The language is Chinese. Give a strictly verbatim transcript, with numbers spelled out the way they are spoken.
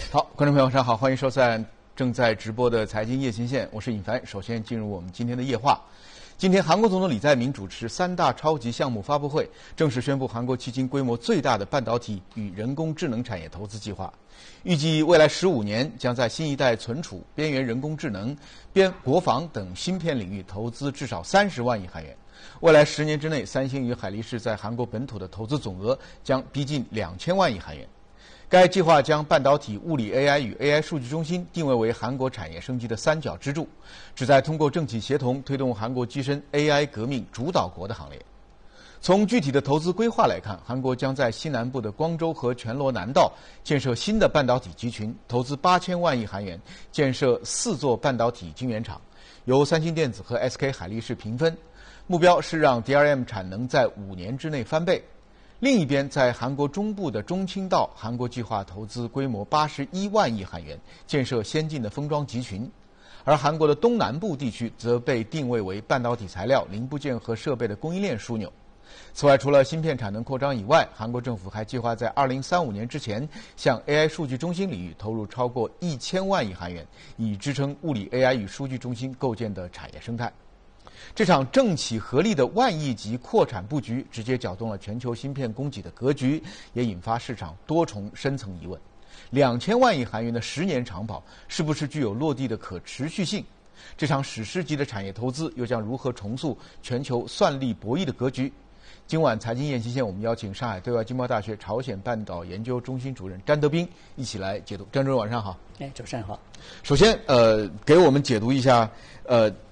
好，观众朋友晚上好，欢迎收看正在直播的财经夜行线，我是尹凡。首先进入我们今天的夜话。今天，韩国总统李在明主持三大超级项目发布会，正式宣布韩国迄今规模最大的半导体与人工智能产业投资计划。预计未来十五年将在新一代存储、边缘人工智能、边国防等芯片领域投资至少三十万亿韩元。未来十年之内，三星与海力士在韩国本土的投资总额将逼近两千万亿韩元。该计划将半导体、物理 A I 与 A I 数据中心定位为韩国产业升级的三角支柱，旨在通过政企协同推动韩国跻身 A I 革命主导国的行列。从具体的投资规划来看，韩国将在西南部的光州和全罗南道建设新的半导体集群，投资八千万亿韩元，建设四座半导体晶圆厂，由三星电子和 S K 海力士平分。目标是让 D R A M 产能在五年之内翻倍。另一边，在韩国中部的中清道，韩国计划投资规模八十一万亿韩元，建设先进的封装集群。而韩国的东南部地区则被定位为半导体材料、零部件和设备的供应链枢纽。此外，除了芯片产能扩张以外，韩国政府还计划在二零三五年之前，向 A I 数据中心领域投入超过一千万亿韩元，以支撑物理 A I 与数据中心构建的产业生态。这场政企合力的万亿级扩产布局，直接搅动了全球芯片供给的格局，也引发市场多重深层疑问：两千万亿韩元的十年长跑，是不是具有落地的可持续性？这场史诗级的产业投资，又将如何重塑全球算力博弈的格局？今晚财经夜行线，我们邀请上海对外经贸大学朝鲜半岛研究中心主任詹德斌一起来解读。詹主任晚上好。 哎，早上好。 首先，呃，给我们解读一下，呃，